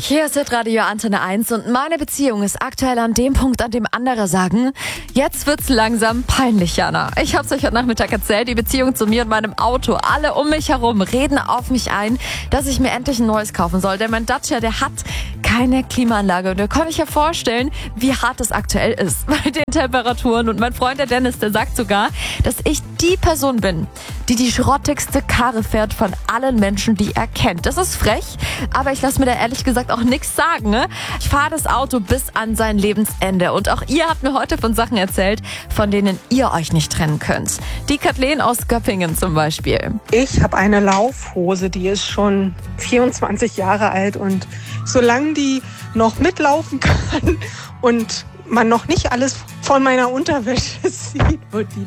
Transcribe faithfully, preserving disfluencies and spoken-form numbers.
Hier ist Hitradio Antenne eins und meine Beziehung ist aktuell an dem Punkt, an dem andere sagen, jetzt wird's langsam peinlich, Jana. Ich hab's euch heute Nachmittag erzählt, die Beziehung zu mir und meinem Auto. Alle um mich herum reden auf mich ein, dass ich mir endlich ein neues kaufen soll. Denn mein Dacia, der hat keine Klimaanlage. Und da kann ich ja vorstellen, wie hart es aktuell ist bei den Temperaturen. Und mein Freund, der Dennis, der sagt sogar, dass ich die Person bin, die die schrottigste Karre fährt von allen Menschen, die er kennt. Das ist frech, aber ich lasse mir da ehrlich gesagt auch nichts sagen. Ne? Ich fahre das Auto bis an sein Lebensende. Und auch ihr habt mir heute von Sachen erzählt, von denen ihr euch nicht trennen könnt. Die Kathleen aus Göppingen zum Beispiel. Ich habe eine Laufhose, die ist schon vierundzwanzig Jahre alt. Und solange die noch mitlaufen kann und man noch nicht alles von meiner Unterwäsche sieht, wird die